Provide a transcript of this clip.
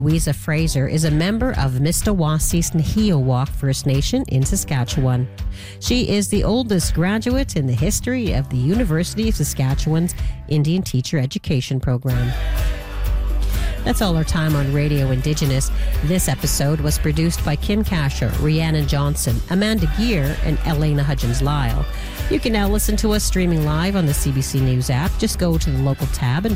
Louisa Fraser is a member of Mistawasis Nehiyawak First Nation in Saskatchewan. She is the oldest graduate in the history of the University of Saskatchewan's Indian Teacher Education Program. That's all our time on Radio Indigenous. This episode was produced by Kim Kasher, Rhiannon Johnson, Amanda Gear, and Elena Hudgens-Lyle. You can now listen to us streaming live on the CBC News app. Just go to the local tab and